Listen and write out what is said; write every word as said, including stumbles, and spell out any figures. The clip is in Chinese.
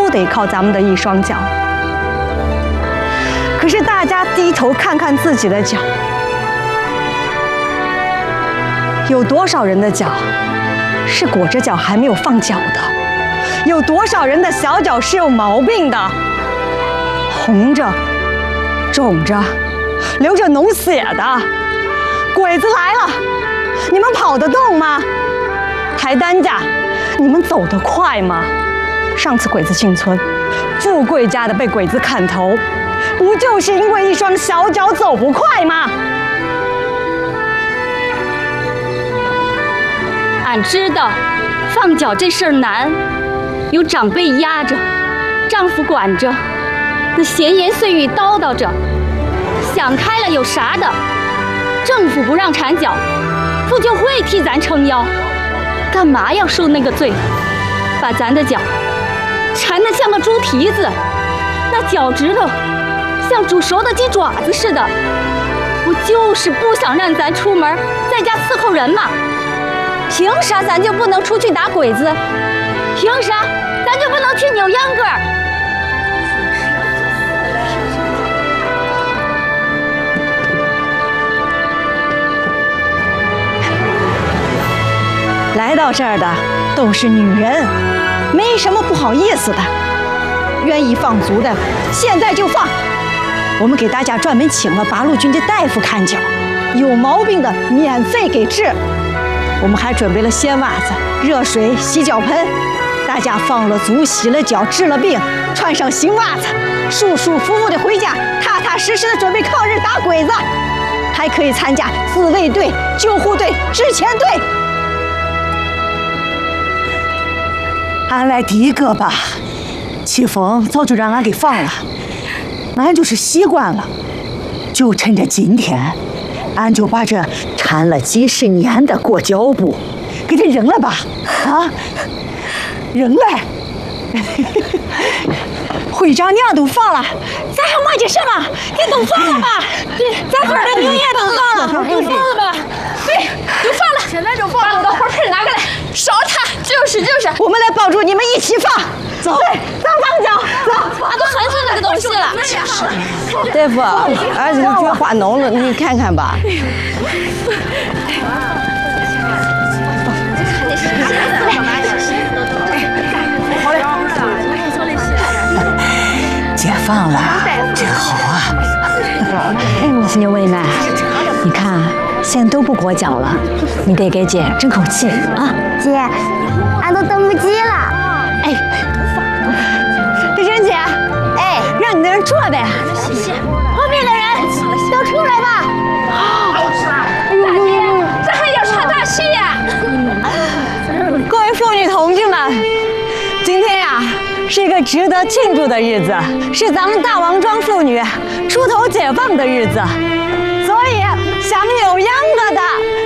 都得靠咱们的一双脚。可是大家低头看看自己的脚，有多少人的脚是裹着脚还没有放脚的？有多少人的小脚是有毛病的，红着、肿着、流着脓血的？鬼子来了，你们跑得动吗？抬担架，你们走得快吗？上次鬼子进村，富贵家的被鬼子砍头，不就是因为一双小脚走不快吗？ 俺知道，放脚这事儿难，有长辈压着，丈夫管着，那闲言碎语叨叨着，想开了有啥的？政府不让缠脚，妇救会替咱撑腰，干嘛要受那个罪？把咱的脚缠得像个猪蹄子，那脚趾头像煮熟的鸡爪子似的。不就是不想让咱出门在家伺候人吗？凭啥咱就不能出去打鬼子？凭啥咱就不能去扭秧歌？ 来到这儿的都是女人，没什么不好意思的。愿意放足的，现在就放。我们给大家专门请了八路军的大夫看脚，有毛病的免费给治。我们还准备了鲜袜子、热水、洗脚盆，大家放了足、洗了脚、治了病，穿上新袜子，舒舒服服的回家，踏踏实实的准备抗日打鬼子。还可以参加自卫队、救护队、支遣队。 俺来第一个吧，启峰早就让俺给放了，俺就是习惯了，就趁着今天，俺就把这缠了几十年的裹脚布给它扔了吧，啊，扔了。 会长娘都放了，咱还磨叽什么？给都放了吧！咱村的牛也都放了，都放了吧？ 对，都放了，现在就放了。把我的火盆拿过来，烧它！就是就是， 我们来帮助你们一起放。走，对，咱放脚，走。 俺都吩咐那个东西了。 大夫，儿子的脚化脓了，你看看吧。 好嘞。解放了，真好啊！ 新牛妹妹，你看现在都不裹脚了，你得给姐争口气啊！ 姐，俺都等不及了。 哎，这珍姐，哎，让你的人坐呗。 谢谢。 后面的人都出来吧。 大姐，这还要唱大戏呀！ 各位妇女同志们，今天呀，是一个值得庆祝的日子，是咱们大王庄妇女出头解放的日子，所以想扭秧歌的